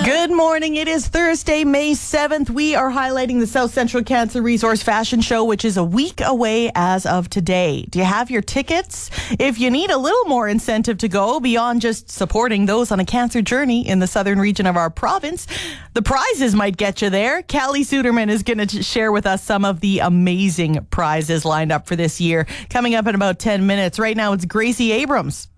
Good morning. It is Thursday, May 7th. We are highlighting the South Central Cancer Resource Fashion Show, which is a week away as of today. Do you have your tickets? If you need a little more incentive to go beyond just supporting those on a cancer journey in the southern region of our province, the prizes might get you there. Callie Suderman is going to share with us some of the amazing prizes lined up for this year. Coming up in about 10 minutes. Right now, it's Gracie Abrams.